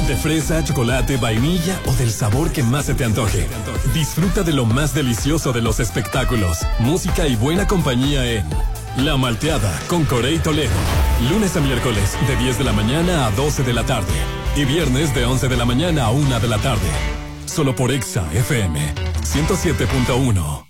De fresa, chocolate, vainilla o del sabor que más se te antoje. Disfruta de lo más delicioso de los espectáculos, música y buena compañía en La Malteada con Corey Toledo. Lunes a miércoles de 10 de la mañana a 12 de la tarde. Y viernes de 11 de la mañana a 1 de la tarde. Solo por Exa FM 107.1.